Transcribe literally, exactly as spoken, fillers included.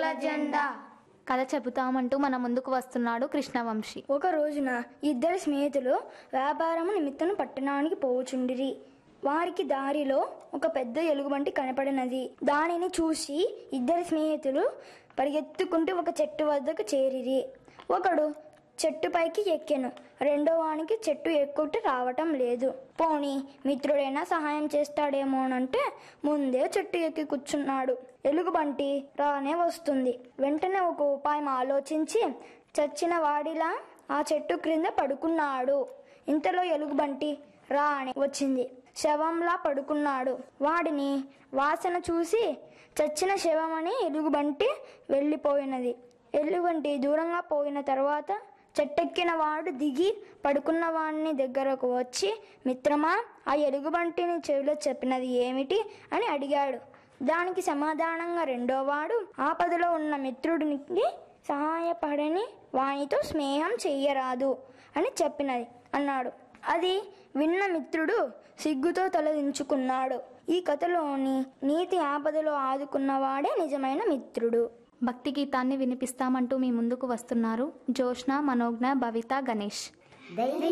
జెండా. కథ చెబుతామంటూ మన ముందుకు వస్తున్నాడు కృష్ణవంశీ. ఒక రోజున ఇద్దరు స్నేహితులు వ్యాపారము నిమిత్తం పట్టణానికి పోవుచుండిరి. వారికి దారిలో ఒక పెద్ద ఎలుగుబంటి కనపడినది. దానిని చూసి ఇద్దరు స్నేహితులు పరిగెత్తుకుంటూ ఒక చెట్టు వద్దకు చేరిరి. ఒకడు చెట్టు పైకి ఎక్కెను. రెండో వానికి చెట్టు ఎక్కుట రావటం లేదు. పోనీ మిత్రుడైనా సహాయం చేస్తాడేమోనంటే ముందే చెట్టు ఎక్కి కూర్చున్నాడు. ఎలుగుబంటి రానే వస్తుంది. వెంటనే ఒక ఉపాయం ఆలోచించి చచ్చిన వాడిలా ఆ చెట్టు క్రింద పడుకున్నాడు. ఇంతలో ఎలుగుబంటి రాని వచ్చింది. శవంలా పడుకున్నాడు. వాడిని వాసన చూసి చచ్చిన శవమని ఎలుగుబంటి వెళ్ళిపోయినది. ఎలుగుబంటి దూరంగా పోయిన తర్వాత చెట్టెక్కిన వాడు దిగి పడుకున్న వాడిని దగ్గరకు వచ్చి, మిత్రమా, ఆ ఎలుగుబంటిని చెవిలో చెప్పినది ఏమిటి అని అడిగాడు. దానికి సమాధానంగా రెండో వాడు, ఆపదలో ఉన్న మిత్రుడికి సహాయపడని వానితో స్నేహం చెయ్యరాదు అని చెప్పినది అన్నాడు. అది విన్న మిత్రుడు సిగ్గుతో తలదించుకున్నాడు. ఈ కథలోని నీతి ఆపదలో ఆదుకున్నవాడే నిజమైన మిత్రుడు. భక్తి గీతాన్ని వినిపిస్తామంటూ మీ ముందుకు వస్తున్నారు జోష్న, మనోజ్ఞ, భవిత, గణేష్.